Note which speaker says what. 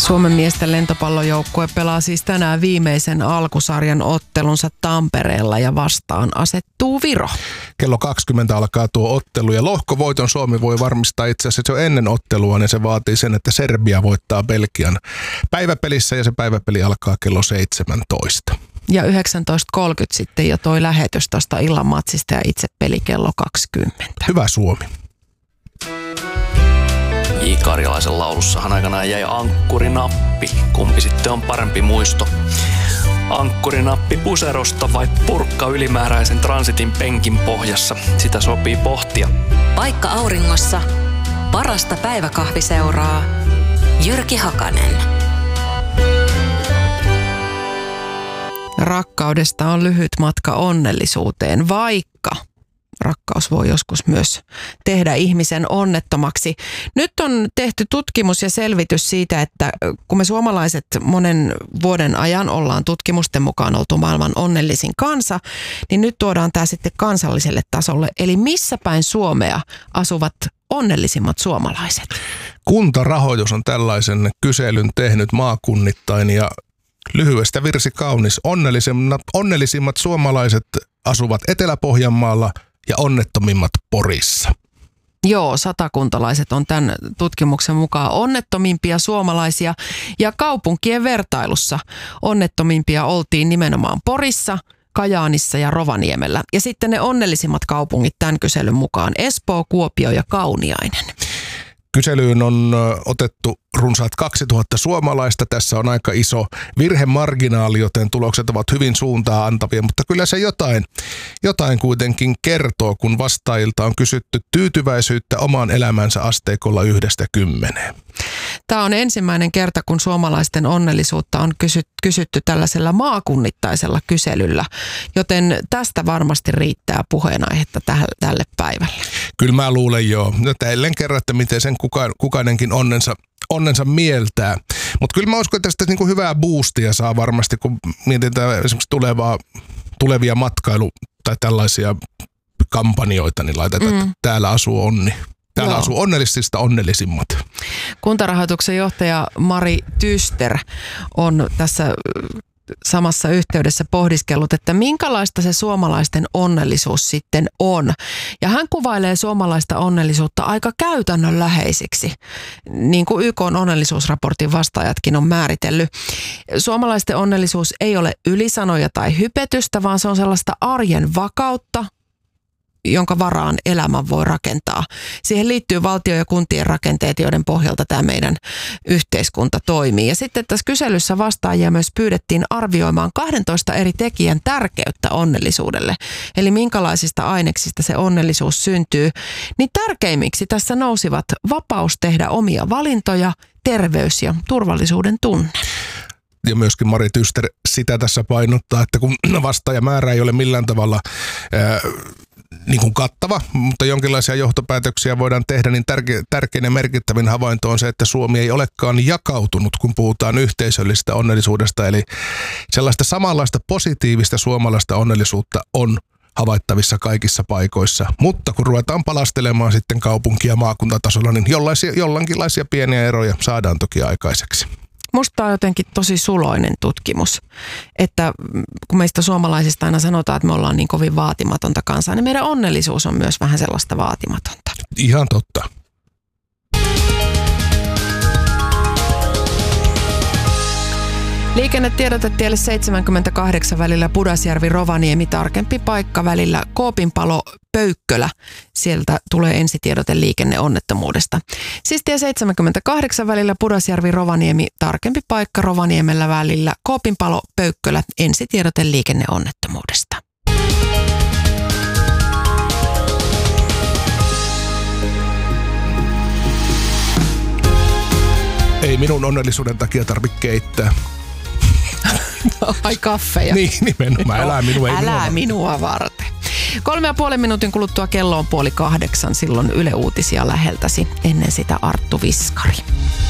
Speaker 1: Suomen miesten lentopallojoukkue pelaa siis tänään viimeisen alkusarjan ottelunsa Tampereella ja vastaan asettuu Viro.
Speaker 2: Kello 20 alkaa tuo ottelu ja lohkovoiton Suomi voi varmistaa itse asiassa jo ennen ottelua, niin se vaatii sen, että Serbia voittaa Belgian päiväpelissä ja se päiväpeli alkaa kello 17.
Speaker 1: Ja 19.30 sitten jo toi lähetys tuosta illan matsista ja itse peli kello 20.
Speaker 2: Hyvä Suomi.
Speaker 3: J. Karjalaisen laulussahan aikanaan jäi ankkurinappi. Kumpi sitten on parempi muisto? Ankkurinappi puserosta vai purkka ylimääräisen transitin penkin pohjassa? Sitä sopii pohtia.
Speaker 4: Paikka auringossa. Parasta päiväkahviseuraa. Jyrki Hakanen.
Speaker 1: Rakkaudesta on lyhyt matka onnellisuuteen, vaikka rakkaus voi joskus myös tehdä ihmisen onnettomaksi. Nyt on tehty tutkimus ja selvitys siitä, että kun me suomalaiset monen vuoden ajan ollaan tutkimusten mukaan oltu maailman onnellisin kansa, niin nyt tuodaan tämä sitten kansalliselle tasolle. Eli missä päin Suomea asuvat onnellisimmat suomalaiset?
Speaker 2: Kuntarahoitus on tällaisen kyselyn tehnyt maakunnittain ja lyhyestä virsi kaunis. Onnellisimmat suomalaiset asuvat Etelä-Pohjanmaalla ja onnettomimmat Porissa.
Speaker 1: Joo, satakuntalaiset on tämän tutkimuksen mukaan onnettomimpia suomalaisia ja kaupunkien vertailussa onnettomimpia oltiin nimenomaan Porissa, Kajaanissa ja Rovaniemellä. Ja sitten ne onnellisimmat kaupungit tämän kyselyn mukaan Espoo, Kuopio ja Kauniainen.
Speaker 2: Kyselyyn on otettu runsaat 2000 suomalaista. Tässä on aika iso virhemarginaali, joten tulokset ovat hyvin suuntaa antavia, mutta kyllä se jotain kuitenkin kertoo, kun vastaajilta on kysytty tyytyväisyyttä omaan elämänsä asteikolla 1–10.
Speaker 1: Tämä on ensimmäinen kerta, kun suomalaisten onnellisuutta on kysytty tällaisella maakunnittaisella kyselyllä, joten tästä varmasti riittää puheenaihetta tälle päivälle.
Speaker 2: Kyllä mä luulen joo. Jälleen kerran, että miten sen kukainenkin onnensa mieltää. Mutta kyllä mä uskon, että tästä niinku hyvää boostia saa varmasti, kun mietitään esimerkiksi tulevia matkailu- tai tällaisia kampanjoita, niin laitetaan, että täällä asuu onni. Täällä asuu onnellisista onnellisimmat.
Speaker 1: Kuntarahoituksen johtaja Mari Tyster on tässä samassa yhteydessä pohdiskellut, että minkälaista se suomalaisten onnellisuus sitten on. Ja hän kuvailee suomalaista onnellisuutta aika käytännönläheisiksi, niin kuin YK:n onnellisuusraportin vastaajatkin on määritellyt. Suomalaisten onnellisuus ei ole ylisanoja tai hypetystä, vaan se on sellaista arjen vakautta, jonka varaan elämän voi rakentaa. Siihen liittyy valtio- ja kuntien rakenteet, joiden pohjalta tämä meidän yhteiskunta toimii. Ja sitten tässä kyselyssä vastaajia myös pyydettiin arvioimaan 12 eri tekijän tärkeyttä onnellisuudelle. Eli minkälaisista aineksista se onnellisuus syntyy. Niin tärkeimmiksi tässä nousivat vapaus tehdä omia valintoja, terveys ja turvallisuuden tunne.
Speaker 2: Ja myöskin Mari Tyster sitä tässä painottaa, että kun vastaajamäärä ei ole millään tavalla niin kuin kattava, mutta jonkinlaisia johtopäätöksiä voidaan tehdä, niin tärkein ja merkittävin havainto on se, että Suomi ei olekaan jakautunut, kun puhutaan yhteisöllisestä onnellisuudesta. Eli sellaista samanlaista positiivista suomalaista onnellisuutta on havaittavissa kaikissa paikoissa. Mutta kun ruvetaan palastelemaan sitten kaupunki- ja maakuntatasolla, niin jollakinlaisia pieniä eroja saadaan toki aikaiseksi.
Speaker 1: Musta on jotenkin tosi suloinen tutkimus, että kun meistä suomalaisista aina sanotaan, että me ollaan niin kovin vaatimatonta kansaa, niin meidän onnellisuus on myös vähän sellaista vaatimatonta.
Speaker 2: Ihan totta.
Speaker 1: Liikennetiedotetielle 78 välillä Pudasjärvi-Rovaniemi, tarkempi paikka välillä Koopinpalo-Pöykkölä. Sieltä tulee ensitiedote liikenneonnettomuudesta. Siis tie 78 välillä Pudasjärvi-Rovaniemi, tarkempi paikka Rovaniemellä välillä Koopinpalo-Pöykkölä, ensitiedote liikenneonnettomuudesta.
Speaker 2: Ei minun onnellisuuden takia tarvitse keittää.
Speaker 1: Ai kaffeja.
Speaker 2: Niin, nimenomaan. Älä
Speaker 1: minua varten. 3,5 minuutin kuluttua kello on 7:30. Silloin Yle Uutisia läheltäsi. Ennen sitä Arttu Viskari.